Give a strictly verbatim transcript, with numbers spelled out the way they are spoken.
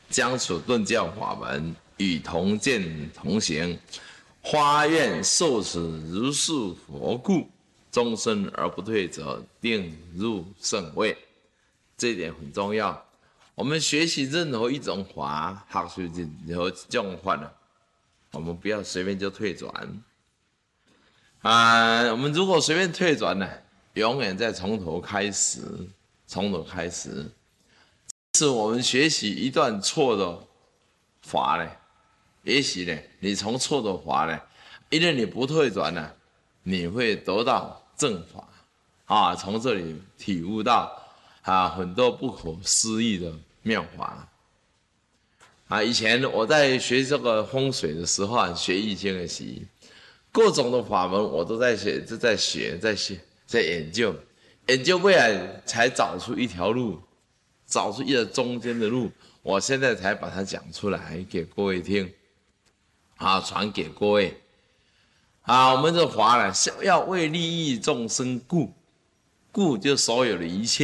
将此顿教法门与同见同行，发愿受持如是佛故，终身而不退者，定入圣位。这一点很重要。我们学习任何一种法，学习任何一种法呢，我们不要随便就退转。啊，我们如果随便退转呢，永远再从头开始，从头开始。是我们学习一段错的法呢，也许呢，你从错的法呢，因为你不退转呢，你会得到正法啊，从这里体悟到啊很多不可思议的妙法啊。以前我在学这个风水的时候啊，学易经的时候，各种的法门我都在学，都在学，在学，在研究，研究未来才找出一条路，找出一个中间的路。我现在才把它讲出来给各位听，啊，传给各位。啊，我们这法呢是要为利益众生故，故就所有的一切。